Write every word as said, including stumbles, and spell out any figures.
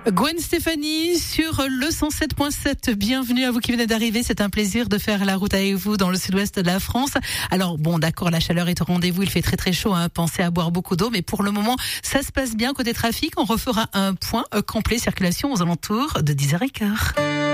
Gwen Stefani sur le cent sept point sept. Bienvenue à vous qui venez d'arriver. C'est un plaisir de faire la route avec vous dans le sud-ouest de la France. Alors bon, d'accord, la chaleur est au rendez-vous. Il fait très très chaud. Hein. Pensez à boire beaucoup d'eau. Mais pour le moment, ça se passe bien côté trafic. On refera un point euh, complet circulation aux alentours de dix heures quinze.